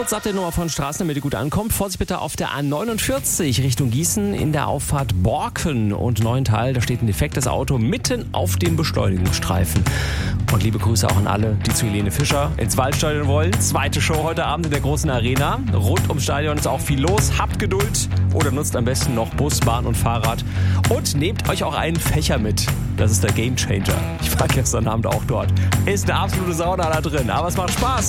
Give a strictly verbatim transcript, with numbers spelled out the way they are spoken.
Kurz Update-Nummer von Straßen, damit ihr gut ankommt. Vorsicht bitte auf der A neunundvierzig Richtung Gießen in der Auffahrt Borken und Neuental. Da steht ein defektes Auto mitten auf dem Beschleunigungsstreifen. Und liebe Grüße auch an alle, die zu Helene Fischer ins Waldstadion wollen. Zweite Show heute Abend in der großen Arena. Rund ums Stadion ist auch viel los. Habt Geduld oder nutzt am besten noch Bus, Bahn und Fahrrad. Und nehmt euch auch einen Fächer mit. Das ist der Gamechanger. Ich war gestern Abend auch dort. Ist eine absolute Sauna da drin, aber es macht Spaß.